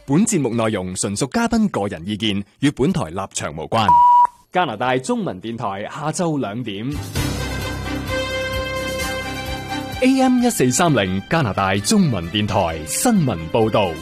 本節目內容純屬嘉賓個人意見，與本台立場無關。加拿大中文電台下晝2點，AM 1430加拿大中文電台新聞報道。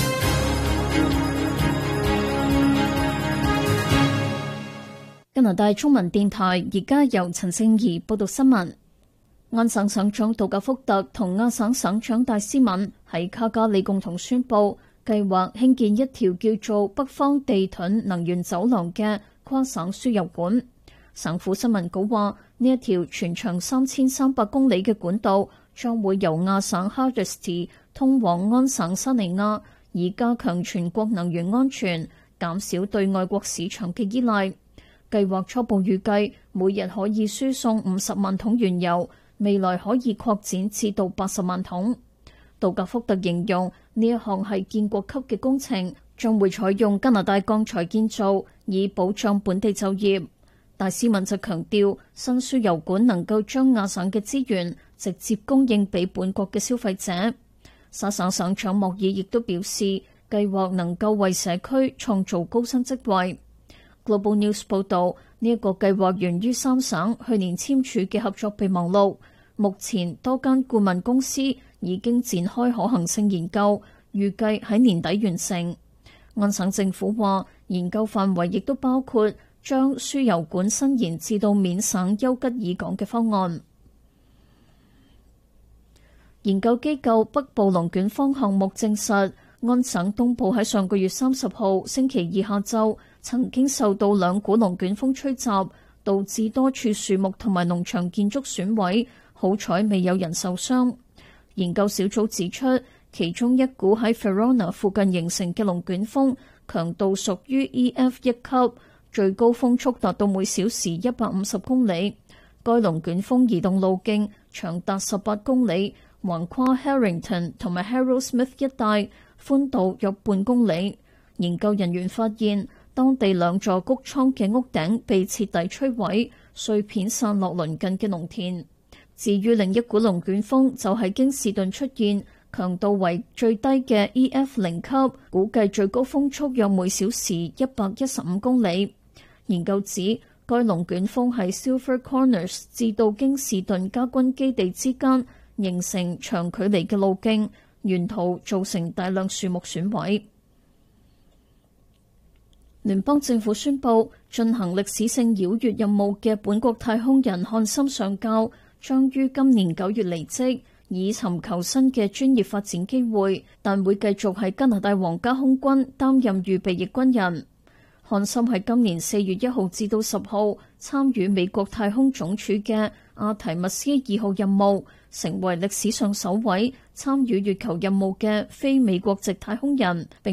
加拿大中文電台而家由陳靜儀報道新聞。安省省長杜格福特同亞省省長戴斯敏喺卡加里共同宣布，計劃興建一條叫做北方地盾能源走廊嘅跨省輸油管。省府新聞稿話，呢一條全長3300公里嘅管道將會由亞省哈德斯蒂通往安省沙尼亞，以加強全國能源安全，減少對外國市場嘅依賴。計劃初步預計每日可以輸送50萬桶原油，未來可以擴展至到80萬桶。杜格福特形容呢一項係建國級嘅工程，將會採用加拿大鋼材建造，以保障本地就業。戴斯敏就強調，新輸油管能夠將亞省嘅資源直接供應俾本國嘅消費者。沙省省長莫爾亦都表示，計劃能夠為社區創造高薪職位。Global News 報導，呢一個計劃源於三省去年簽署嘅合作備忘錄。目前多間顧問公司已經展開可行性研究，預計喺年底完成。安省政府話，研究範圍亦都包括將輸油管伸延至到緬省丘吉爾港嘅方案。研究機構北部龍捲風項目證實，安省東部喺上個月30號星期二下晝曾經受到2股龍捲風吹襲，導致多處樹木同埋農場建築損毀，好彩未有人受傷。研究小組指出，其中一股喺 Verona 附近形成嘅龍捲風強度屬於 EF1 級，最高風速達到每小時150公里。該龍捲風移動路徑長達18公里，橫跨 Harrington 同埋 Harrow-Smith 一帶，寬度約半公里。研究人員發現，當地2座谷倉嘅屋頂被徹底摧毀，碎片散落鄰近嘅農田。至於另一股龍捲風就喺京士頓出現，強度為最低嘅 EF0 級，估計最高風速約每小時115公里。研究指，該龍捲風喺 Silver Corners 至到京士頓加軍基地之間形成長距離嘅路徑，沿途造成大量樹木損毀。聯邦政府宣布，進行歷史性繞月任務嘅本國太空人漢森上校將於今年9月離職，以尋求新嘅專業發展機會，但會繼續喺加拿大皇家空軍擔任預備役軍人。漢森喺今年4月1號至到10號參與美國太空總署嘅阿提密斯2號任務，成為歷史上首位參與月球任務嘅非美國籍太空人，並